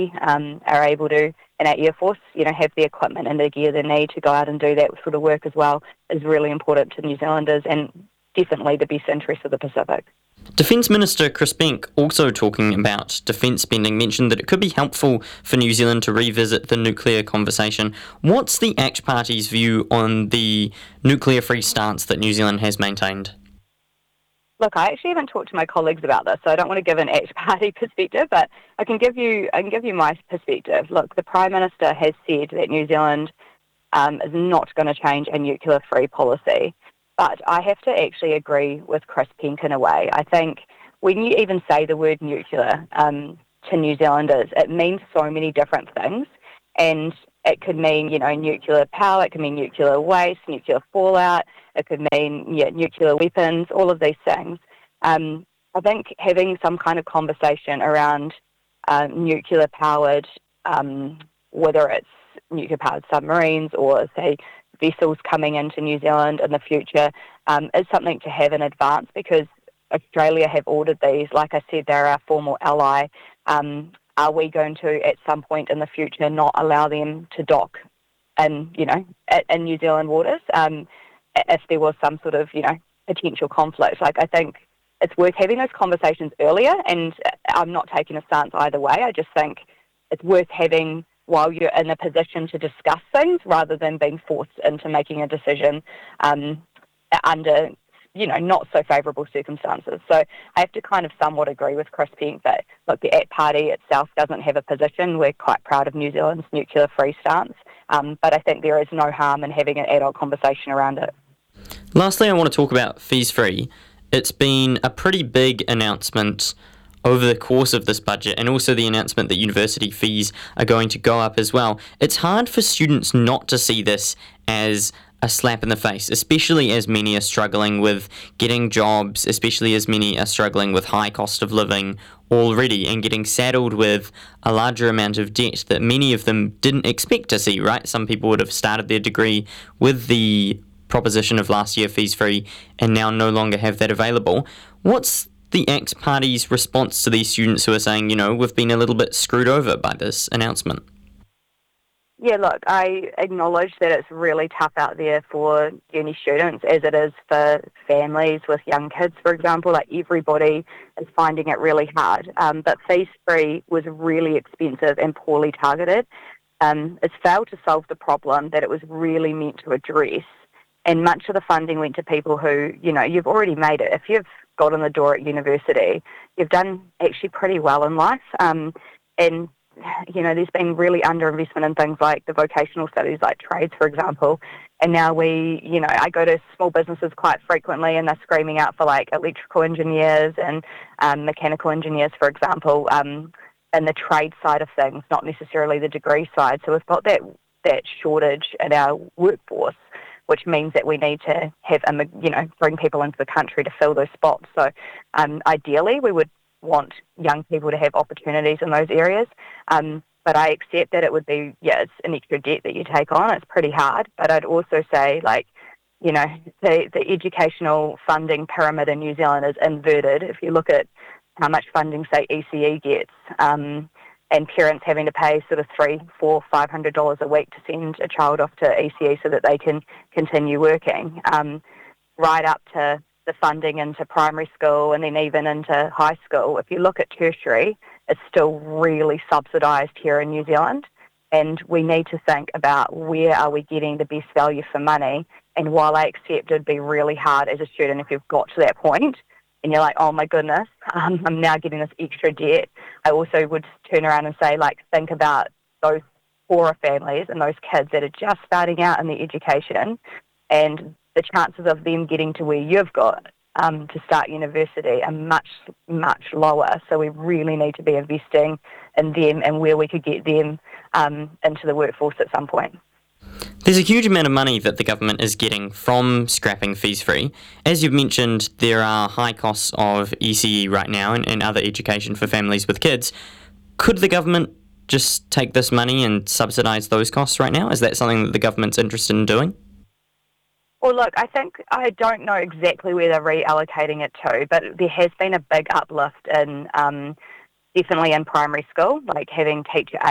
are able to, and our Air Force, have the equipment and the gear they need to go out and do that sort of work as well is really important to New Zealanders and definitely the best interest of the Pacific. Defence Minister Chris Benck, also talking about defence spending, mentioned that it could be helpful for New Zealand to revisit the nuclear conversation. What's the ACT Party's view on the nuclear-free stance that New Zealand has maintained? Look, I actually haven't talked to my colleagues about this, so I don't want to give an ACT Party perspective, but I can give you my perspective. Look, the Prime Minister has said that New Zealand is not going to change a nuclear-free policy. But I have to actually agree with Chris Benck in a way. I think when you even say the word nuclear to New Zealanders, it means so many different things. And it could mean, nuclear power, it could mean nuclear waste, nuclear fallout, it could mean nuclear weapons, all of these things. I think having some kind of conversation around nuclear-powered, whether it's nuclear-powered submarines or, say, vessels coming into New Zealand in the future is something to have in advance because Australia have ordered these. Like I said, they're our formal ally. Are we going to, at some point in the future, not allow them to dock in New Zealand waters if there was some sort of, potential conflict? Like, I think it's worth having those conversations earlier, and I'm not taking a stance either way. I just think it's worth having while you're in a position to discuss things rather than being forced into making a decision under, not so favourable circumstances. So I have to kind of somewhat agree with Chris Benck that, look, the ACT Party itself doesn't have a position. We're quite proud of New Zealand's nuclear-free stance, but I think there is no harm in having an adult conversation around it. Lastly, I want to talk about fees-free. It's been a pretty big announcement over the course of this budget, and also the announcement that university fees are going to go up as well. It's hard for students not to see this as a slap in the face, especially as many are struggling with getting jobs, especially as many are struggling with high cost of living already and getting saddled with a larger amount of debt that many of them didn't expect to see, right? Some people would have started their degree with the proposition of last year fees free and now no longer have that available. What's the ACT Party's response to these students who are saying, we've been a little bit screwed over by this announcement? Yeah, look, I acknowledge that it's really tough out there for uni students, as it is for families with young kids, for example. Like, everybody is finding it really hard. But fees free was really expensive and poorly targeted. It's failed to solve the problem that it was really meant to address. And much of the funding went to people who, you've already made it. If you've got in the door at university, you've done actually pretty well in life. And, there's been really underinvestment in things like the vocational studies, like trades, for example. And now I go to small businesses quite frequently and they're screaming out for like electrical engineers and mechanical engineers, for example, and the trade side of things, not necessarily the degree side. So we've got that shortage in our workforce, which means that we need to have, bring people into the country to fill those spots. So ideally, we would want young people to have opportunities in those areas. But I accept that it would be, it's an extra debt that you take on. It's pretty hard. But I'd also say, the educational funding pyramid in New Zealand is inverted. If you look at how much funding, say, ECE gets, and parents having to pay sort of $300, $400, $500 a week to send a child off to ECE so that they can continue working, right up to the funding into primary school and then even into high school. If you look at tertiary, it's still really subsidised here in New Zealand, and we need to think about where are we getting the best value for money. And while I accept it'd be really hard as a student if you've got to that point and you're like, oh my goodness, I'm now getting this extra debt, I also would turn around and say, think about those poorer families and those kids that are just starting out in their education, and the chances of them getting to where you've got to start university are much, much lower. So we really need to be investing in them and where we could get them into the workforce at some point. There's a huge amount of money that the government is getting from scrapping fees free. As you've mentioned, there are high costs of ECE right now and other education for families with kids. Could the government just take this money and subsidise those costs right now? Is that something that the government's interested in doing? Well, look, I don't know exactly where they're reallocating it to, but there has been a big uplift in definitely in primary school, like having teacher